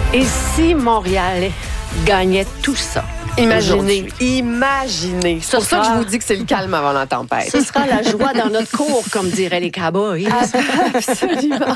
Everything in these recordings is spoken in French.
Et si Montréal gagnait tout ça? Imaginez. Ce C'est pour ça que sera- je vous dis que c'est le calme avant la tempête. Ce sera la joie dans notre cour, comme diraient les cowboys. Absolument.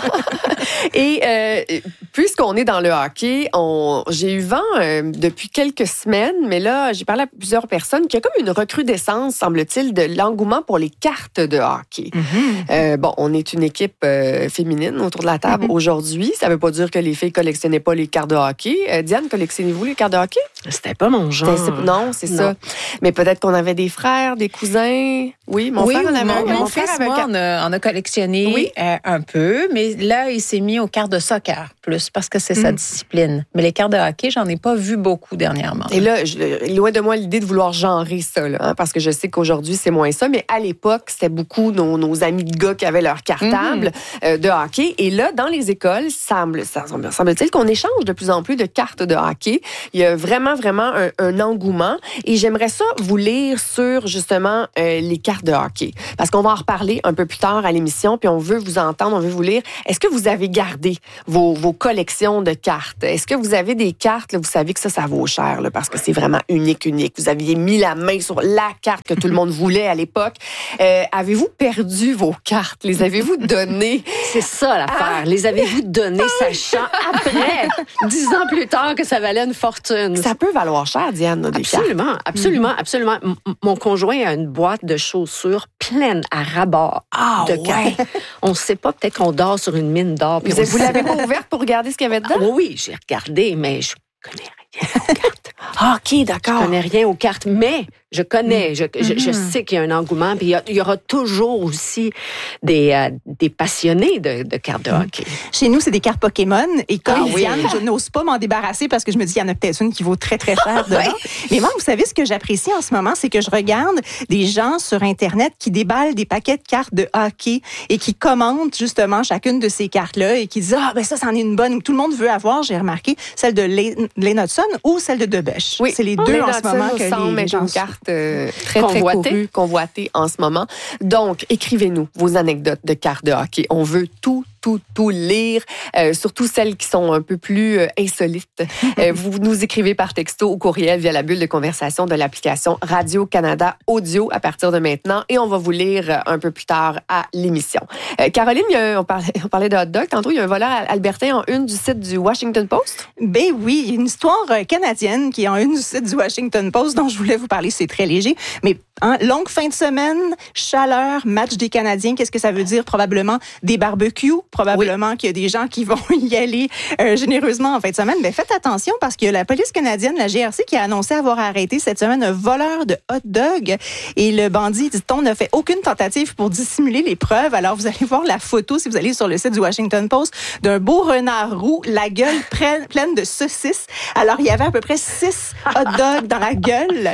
Et puisqu'on est dans le hockey, j'ai eu vent depuis quelques semaines, mais là, j'ai parlé à plusieurs personnes qu'il y a comme une recrudescence, semble-t-il, de l'engouement pour les cartes de hockey. Bon, on est une équipe féminine autour de la table aujourd'hui. Ça ne veut pas dire que les filles ne collectionnaient pas les cartes de hockey. Diane, collectionnez-vous les cartes de hockey? C'était pas mon genre. Non, c'est ça. Mais peut-être qu'on avait des frères, des cousins. Oui, mon frère en avait un. Mon fils, avait moi, un. on a collectionné Oui. un peu, mais là, il s'est mis aux cartes de soccer plus parce que c'est sa discipline. Mais les cartes de hockey, j'en ai pas vu beaucoup dernièrement. Et là, loin de moi l'idée de vouloir genrer ça, là, parce que je sais qu'aujourd'hui, c'est moins ça, mais à l'époque, c'était beaucoup nos amis de gars qui avaient leur cartable de hockey. Et là, dans les écoles, semble-t-il qu'on échange de plus en plus de cartes de hockey. Il y a vraiment, vraiment un engouement. Et j'aimerais ça vous lire sur, justement, les cartes de hockey. Parce qu'on va en reparler un peu plus tard à l'émission, puis on veut vous entendre, on veut vous lire. Est-ce que vous avez gardé vos collections de cartes? Est-ce que vous avez des cartes, là, vous savez que ça vaut cher, là, parce que c'est vraiment unique. Vous aviez mis la main sur la carte que tout le monde voulait à l'époque. Avez-vous perdu vos cartes? Les avez-vous données? C'est ça l'affaire. Les avez-vous donnés, sachant après, 10 ans plus tard, que ça valait une fortune? Ça peut valoir cher, Diane, là, des cartes. Absolument. Mon conjoint a une boîte de chaussures pleine à ras-bord de cartes. On ne sait pas, peut-être qu'on dort sur une mine d'or. puis Vous l'avez pas ouverte pour regarder ce qu'il y avait dedans? Oui, j'ai regardé, mais je connais rien aux cartes. OK, d'accord. Je connais rien aux cartes, mais je connais, je sais qu'il y a un engouement, puis il y aura toujours aussi des passionnés de cartes de hockey. Chez nous, c'est des cartes Pokémon. Et comme oui. Diane, je n'ose pas m'en débarrasser parce que je me dis, il y en a peut-être une qui vaut très, très cher dedans. Mais moi, vous savez, ce que j'apprécie en ce moment, c'est que je regarde des gens sur Internet qui déballent des paquets de cartes de hockey et qui commentent justement chacune de ces cartes-là et qui disent, ça, c'en est une bonne. Tout le monde veut avoir, j'ai remarqué, celle de Lane Hudson ou celle de Debesch. Oui, c'est les deux en ce moment que les gens une carte très courue, convoitée en ce moment. Donc, écrivez-nous vos anecdotes de cartes de hockey. On veut tout lire, surtout celles qui sont un peu plus insolites. Vous nous écrivez par texto ou courriel via la bulle de conversation de l'application Radio-Canada Audio à partir de maintenant et on va vous lire un peu plus tard à l'émission. Caroline, on parlait de hot dog. Tantôt, il y a un voleur albertain en une du site du Washington Post. Ben oui, il y a une histoire canadienne qui est en une du site du Washington Post dont je voulais vous parler. C'est très léger, mais longue fin de semaine, chaleur, match des Canadiens. Qu'est-ce que ça veut dire? Probablement des barbecues. Probablement qu'il y a des gens qui vont y aller généreusement en fin de semaine. Mais faites attention parce que la police canadienne, la GRC, qui a annoncé avoir arrêté cette semaine un voleur de hot dog. Et le bandit, dit-on, n'a fait aucune tentative pour dissimuler les preuves. Alors, vous allez voir la photo, si vous allez sur le site du Washington Post, d'un beau renard roux, la gueule pleine de saucisses. Alors, il y avait à peu près 6 hot dogs dans la gueule.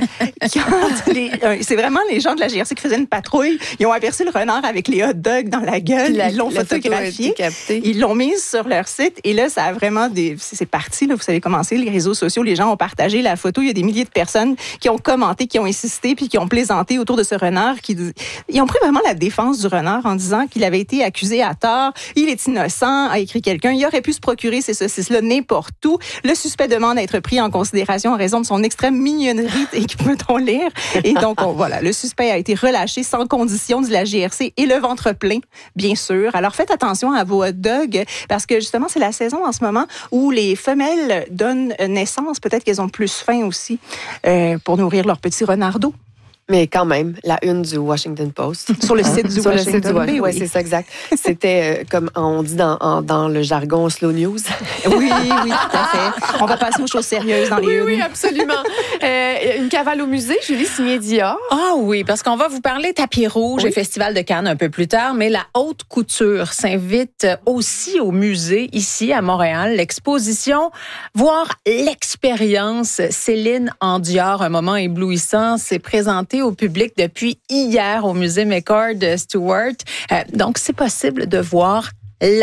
C'est vraiment les gens de la GRC qui faisaient une patrouille. Ils ont aperçu le renard avec les hot dogs dans la gueule. Ils l'ont photographié. Ils l'ont mise sur leur site. Et là, ça a vraiment c'est parti. Là, vous savez comment c'est, les réseaux sociaux. Les gens ont partagé la photo. Il y a des milliers de personnes qui ont commenté, qui ont insisté, puis qui ont plaisanté autour de ce renard. Ils ont pris vraiment la défense du renard en disant qu'il avait été accusé à tort. Il est innocent, a écrit quelqu'un. Il aurait pu se procurer ces saucisses-là n'importe où. Le suspect demande à être pris en considération en raison de son extrême mignonnerie, et peut-on lire. Et donc, voilà, le suspect a été relâché sans condition, dit la GRC, et le ventre plein, bien sûr. Alors, faites attention à vos hot dogs, parce que justement, c'est la saison en ce moment où les femelles donnent naissance. Peut-être qu'elles ont plus faim aussi pour nourrir leurs petits renardeaux. Mais quand même, la une du Washington Post. Sur le site du Washington. Oui, c'est ça, exact. C'était, comme on dit dans le jargon, slow news. Oui, tout à fait. On va passer aux choses sérieuses dans les unes. Oui, absolument. Une cavale au musée, Julie, signée Dior. Ah oui, parce qu'on va vous parler tapis rouge et Festival de Cannes un peu plus tard, mais la haute couture s'invite aussi au musée ici à Montréal. L'exposition, voire l'expérience Céline en Dior, un moment éblouissant, s'est présentée au public depuis hier au musée McCord Stewart. Donc, c'est possible de voir la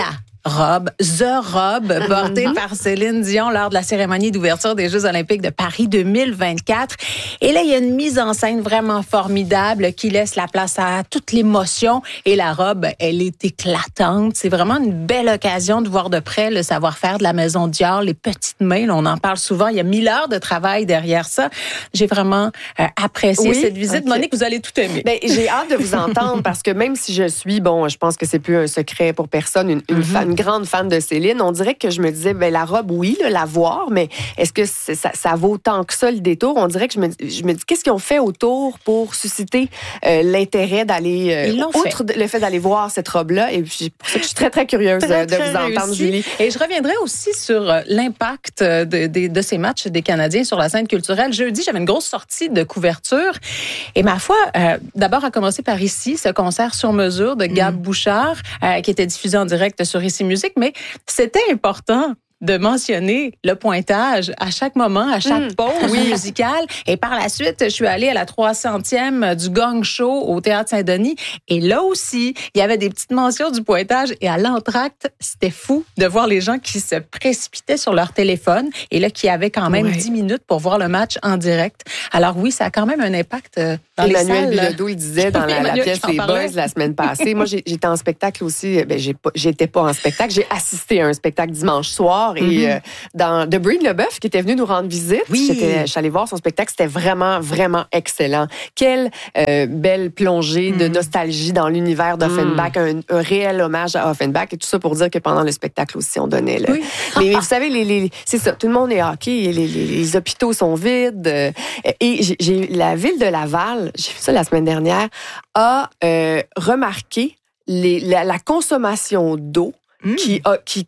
robe, The Robe, portée par Céline Dion lors de la cérémonie d'ouverture des Jeux olympiques de Paris 2024. Et là, il y a une mise en scène vraiment formidable qui laisse la place à toute l'émotion. Et la robe, elle est éclatante. C'est vraiment une belle occasion de voir de près le savoir-faire de la maison Dior, les petites mains. Là, on en parle souvent. Il y a 1000 heures de travail derrière ça. J'ai vraiment apprécié cette visite. Okay. Monique, vous allez tout aimer. Ben, j'ai hâte de vous entendre parce que même si je suis, je pense que c'est plus un secret pour personne, une grande fan de Céline, on dirait que je me disais, la robe, oui, là, la voir, mais est-ce que ça vaut tant que ça le détour? On dirait que je me dis, qu'est-ce qu'ils ont fait autour pour susciter l'intérêt d'aller, outre le fait d'aller voir cette robe-là? Et puis, pour ça que je suis très, très curieuse de vous entendre, Julie. Et je reviendrai aussi sur l'impact de ces matchs des Canadiens sur la scène culturelle. Jeudi, j'avais une grosse sortie de couverture. Et ma foi, d'abord à commencer par ici, ce concert sur mesure de Gab Bouchard, qui était diffusé en direct sur Ici Musique, mais c'était important de mentionner le pointage à chaque moment, à chaque pause musicale. Et par la suite, je suis allée à la 300e du Gong Show au Théâtre Saint-Denis. Et là aussi, il y avait des petites mentions du pointage. Et à l'entracte, c'était fou de voir les gens qui se précipitaient sur leur téléphone et là, qui avaient quand même 10 minutes pour voir le match en direct. Alors oui, ça a quand même un impact dans les salles. Emmanuel Bilodeau, il disait dans la pièce Les Boys la semaine passée. Moi, j'étais en spectacle aussi. J'étais pas en spectacle. J'ai assisté à un spectacle dimanche soir. Et dans The Breed Leboeuf, qui était venu nous rendre visite, je suis allée voir son spectacle. C'était vraiment, vraiment excellent. Quelle belle plongée de nostalgie dans l'univers d'Offenbach. Un réel hommage à Offenbach. Et tout ça pour dire que pendant le spectacle aussi, on donnait le... Mais vous savez, c'est ça. Tout le monde est hockey. Les hôpitaux sont vides. Et la ville de Laval, j'ai vu ça la semaine dernière, a remarqué la consommation d'eau qui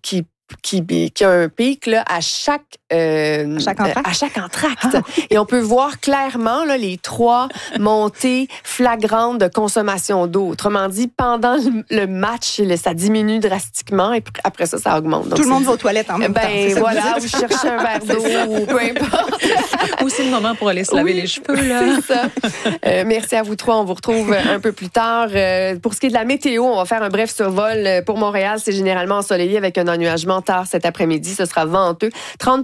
a un pic là, à chaque entracte. Et on peut voir clairement là, les 3 montées flagrantes de consommation d'eau. Autrement dit, pendant le match, ça diminue drastiquement et après ça augmente. Donc, tout le monde va aux toilettes en même temps. Voilà, vous cherchez un verre d'eau ou peu importe. Ou c'est le moment pour aller se laver les cheveux. Là. C'est ça. Merci à vous 3. On vous retrouve un peu plus tard. Pour ce qui est de la météo, on va faire un bref survol. Pour Montréal, c'est généralement ensoleillé avec un ennuagement tard cet après-midi. Ce sera venteux. 30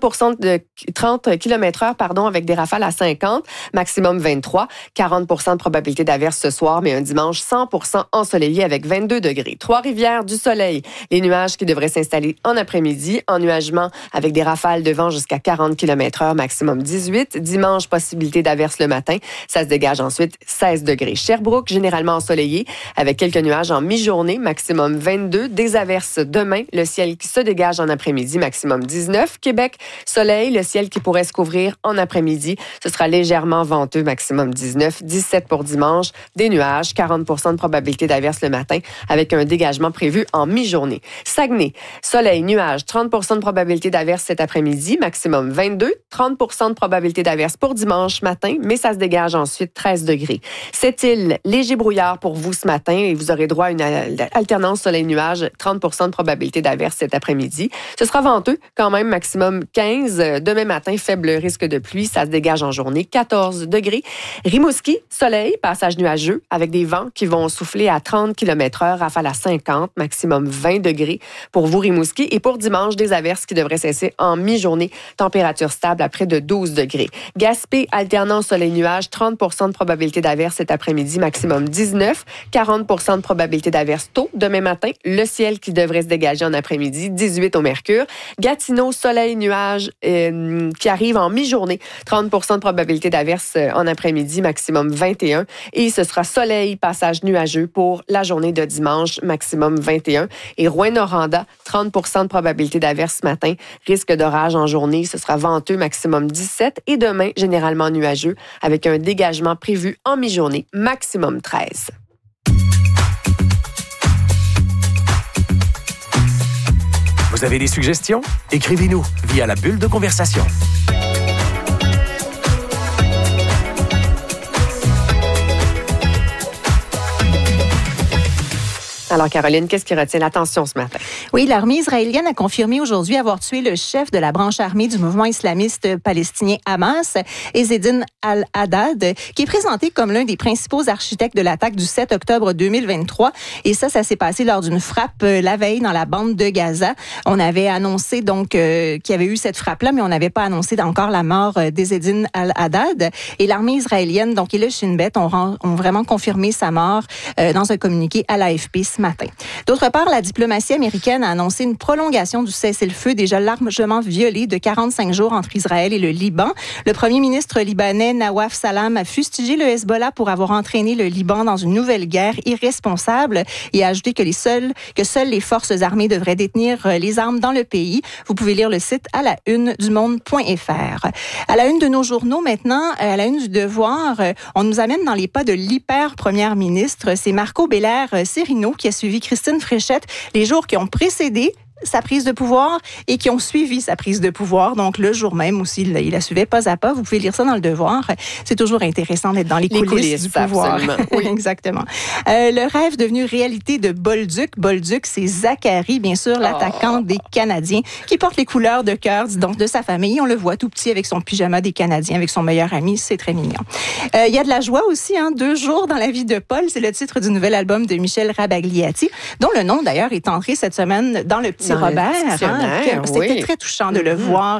km/h, avec des rafales à 50, maximum 23. 40 de probabilité d'averse ce soir, mais un dimanche 100% ensoleillé avec 22 degrés. Trois-Rivières, du soleil. Les nuages qui devraient s'installer en après-midi. Ennuagement avec des rafales de vent jusqu'à 40 km/h, maximum 18. Dimanche, possibilité d'averse le matin. Ça se dégage ensuite 16 degrés. Sherbrooke, généralement ensoleillé avec quelques nuages en mi-journée, maximum 22. Des averses demain. Le ciel qui se dégage en après-midi, maximum 19. Québec, soleil, le ciel qui pourrait se couvrir en après-midi. Ce sera légèrement venteux, maximum 19. 17 pour dimanche, des nuages, 40 de probabilité d'averse le matin avec un dégagement prévu en mi-journée. Saguenay, soleil, nuages, 30 de probabilité d'averse cet après-midi, maximum 22. 30 de probabilité d'averse pour dimanche matin, mais ça se dégage ensuite 13 degrés. Cette-île, léger brouillard pour vous ce matin et vous aurez droit à une alternance soleil-nuage, 30 de probabilité d'averse cet après-midi. Ce sera venteux, quand même, maximum 15. Demain matin, faible risque de pluie. Ça se dégage en journée, 14 degrés. Rimouski, soleil, passage nuageux, avec des vents qui vont souffler à 30 km/h, rafale à 50, maximum 20 degrés pour vous, Rimouski. Et pour dimanche, des averses qui devraient cesser en mi-journée. Température stable à près de 12 degrés. Gaspé, alternant soleil-nuage, 30 de probabilité d'averse cet après-midi, maximum 19. 40 de probabilité d'averse tôt demain matin. Le ciel qui devrait se dégager en après-midi, 18 au mercure. Gatineau, soleil, nuage qui arrive en mi-journée. 30 de probabilité d'averse en après-midi, maximum 21. Et ce sera soleil, passage nuageux pour la journée de dimanche, maximum 21. Et Rouyn-Noranda, 30 de probabilité d'averse ce matin. Risque d'orage en journée, ce sera venteux, maximum 17. Et demain, généralement nuageux, avec un dégagement prévu en mi-journée, maximum 13. Vous avez des suggestions? Écrivez-nous via la bulle de conversation. Alors, Caroline, qu'est-ce qui retient l'attention ce matin? Oui, l'armée israélienne a confirmé aujourd'hui avoir tué le chef de la branche armée du mouvement islamiste palestinien Hamas, Ezzedine al-Haddad, qui est présenté comme l'un des principaux architectes de l'attaque du 7 octobre 2023. Et ça s'est passé lors d'une frappe la veille dans la bande de Gaza. On avait annoncé donc qu'il y avait eu cette frappe-là, mais on n'avait pas annoncé encore la mort d'Ezzedine al-Haddad. Et l'armée israélienne, donc, et le Shin Bet ont vraiment confirmé sa mort dans un communiqué à l'AFP ce matin. D'autre part, la diplomatie américaine a annoncé une prolongation du cessez-le-feu déjà largement violé de 45 jours entre Israël et le Liban. Le premier ministre libanais Nawaf Salam a fustigé le Hezbollah pour avoir entraîné le Liban dans une nouvelle guerre irresponsable et a ajouté que seules les forces armées devraient détenir les armes dans le pays. Vous pouvez lire le site à la une du monde.fr. À la une de nos journaux maintenant, à la une du Devoir, on nous amène dans les pas de l'hyper-première ministre. C'est Marco Bélair-Sérino qui a suivi Christine Fréchette les jours qui ont précédé sa prise de pouvoir et qui ont suivi sa prise de pouvoir. Donc, le jour même aussi, il la suivait pas à pas. Vous pouvez lire ça dans le Devoir. C'est toujours intéressant d'être dans les coulisses du pouvoir. Oui, exactement. Le rêve devenu réalité de Bolduc. Bolduc, c'est Zachary, bien sûr, l'attaquant des Canadiens, qui porte les couleurs de cœur, donc, de sa famille. On le voit tout petit avec son pyjama des Canadiens, avec son meilleur ami. C'est très mignon. Il y a de la joie aussi, 2 jours dans la vie de Paul. C'est le titre du nouvel album de Michel Rabagliati, dont le nom, d'ailleurs, est entré cette semaine dans le petit Robert. C'était très touchant de le voir.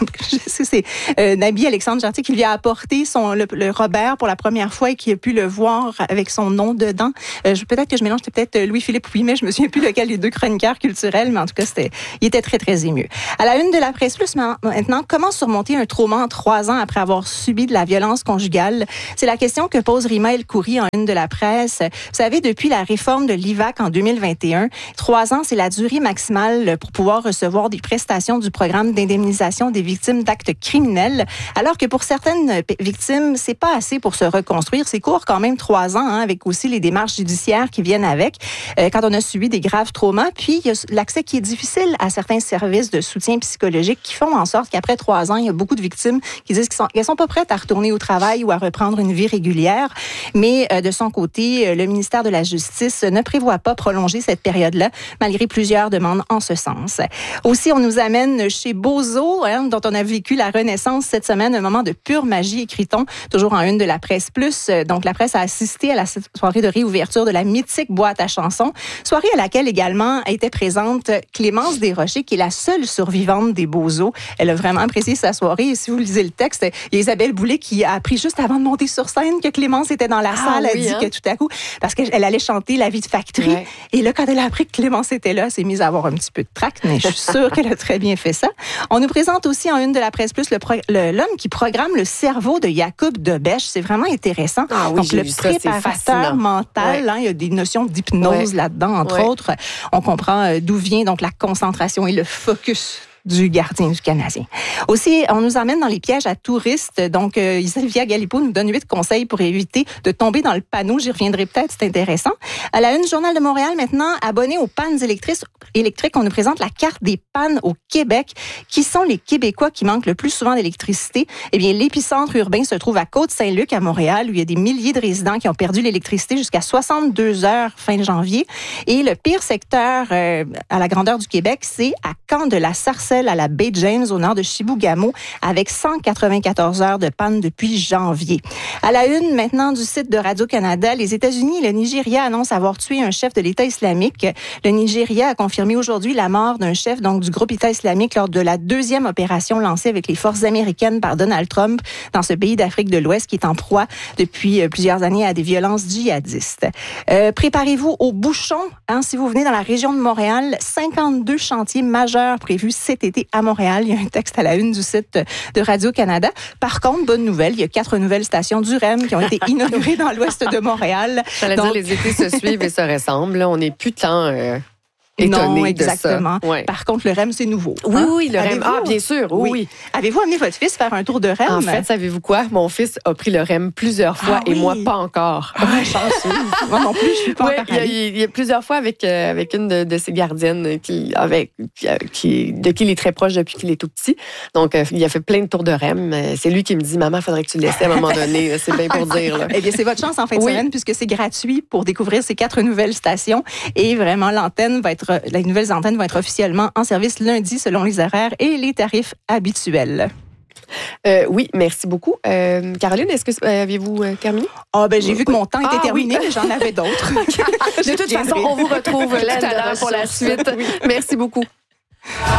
C'est Nabi Alexandre Jartier qui lui a apporté le Robert pour la première fois et qui a pu le voir avec son nom dedans. Peut-être que je mélange, c'était peut-être Louis-Philippe Ouimet, je me souviens plus lequel des 2 chroniqueurs culturels, mais en tout cas, il était très, très ému. À la une de la Presse Plus, maintenant, comment surmonter un trauma en 3 ans après avoir subi de la violence conjugale? C'est la question que pose Rima El Khoury en une de la Presse. Vous savez, depuis la réforme de l'IVAC en 2021, 3 ans, c'est la durée maximale pour pouvoir recevoir des prestations du programme d'indemnisation des victimes d'actes criminels, alors que pour certaines victimes, c'est pas assez pour se reconstruire. C'est court quand même 3 ans, avec aussi les démarches judiciaires qui viennent avec, quand on a subi des graves traumas. Puis, il y a l'accès qui est difficile à certains services de soutien psychologique qui font en sorte qu'après 3 ans, il y a beaucoup de victimes qui disent qu'elles sont pas prêtes à retourner au travail ou à reprendre une vie régulière. Mais de son côté, le ministère de la Justice ne prévoit pas prolonger cette période-là, malgré plusieurs demandes en ce sens. Aussi, on nous amène chez Bozo, dont on a vécu la renaissance cette semaine, un moment de pure magie, écrit-on, toujours en une de la Presse Plus. Donc, la presse a assisté à la soirée de réouverture de la mythique boîte à chansons, soirée à laquelle également était présente Clémence Desrochers, qui est la seule survivante des Bozo. Elle a vraiment apprécié sa soirée. Et si vous lisez le texte, il y a Isabelle Boulay qui a appris juste avant de monter sur scène que Clémence était dans la salle. Elle dit que tout à coup, parce qu'elle allait chanter La vie de factory. Ouais. Et là, quand elle a appris que Clémence était là, elle s'est mise à avoir un petit peu de tract, mais je suis sûre qu'elle a très bien fait ça. On nous présente aussi en une de la Presse Plus l'homme qui programme le cerveau de Yacoub Debeche. C'est vraiment intéressant. Ah oui, donc, le préparateur mental, il y a des notions d'hypnose là-dedans, entre autres. On comprend d'où vient donc la concentration et le focus du gardien du Canadien. Aussi, on nous emmène dans les pièges à touristes. Donc, Sylvia Galipeau nous donne 8 conseils pour éviter de tomber dans le panneau. J'y reviendrai peut-être, c'est intéressant. À la une, Journal de Montréal, maintenant, abonné aux pannes électriques, on nous présente la carte des pannes au Québec. Qui sont les Québécois qui manquent le plus souvent d'électricité? Eh bien, l'épicentre urbain se trouve à Côte-Saint-Luc, à Montréal, où il y a des milliers de résidents qui ont perdu l'électricité jusqu'à 62 heures fin janvier. Et le pire secteur à la grandeur du Québec, c'est à Camp-de-la-Sarcelle, à la baie James, au nord de Chibougamau, avec 194 heures de panne depuis janvier. À la une, maintenant, du site de Radio-Canada, les États-Unis et le Nigeria annoncent avoir tué un chef de l'État islamique. Le Nigeria a confirmé aujourd'hui la mort d'un chef du groupe État islamique lors de la 2e opération lancée avec les forces américaines par Donald Trump dans ce pays d'Afrique de l'Ouest qui est en proie depuis plusieurs années à des violences djihadistes. Préparez-vous aux bouchons. Si vous venez dans la région de Montréal, 52 chantiers majeurs prévus cet été à Montréal. Il y a un texte à la une du site de Radio-Canada. Par contre, bonne nouvelle, il y a 4 nouvelles stations du REM qui ont été inaugurées dans l'ouest de Montréal. J'allais dire, les étés se suivent et se ressemblent. On n'est plus tant étonné non, exactement. de ça. Ouais. Par contre, le REM, c'est nouveau. Oui, le REM. Ah, bien sûr, oui. Avez-vous amené votre fils faire un tour de REM? En fait, savez-vous quoi? Mon fils a pris le REM plusieurs fois et moi, pas encore. Ah, chanceux. Moi non plus, je suis pas encore allée. Il y a plusieurs fois avec une de ses gardiennes de qui il est très proche depuis qu'il est tout petit. Donc, il a fait plein de tours de REM. C'est lui qui me dit, maman, il faudrait que tu le laisses à un moment donné. C'est bien pour dire. Là. Eh bien, c'est votre chance en fin de semaine puisque c'est gratuit pour découvrir ces 4 nouvelles stations. Et vraiment, les nouvelles antennes vont être officiellement en service lundi selon les horaires et les tarifs habituels. Oui, merci beaucoup. Caroline, est-ce que avez-vous terminé? J'ai vu que mon temps était terminé, mais j'en avais d'autres. De toute façon, on vous retrouve là tout à l'heure pour la suite. Oui. Merci beaucoup.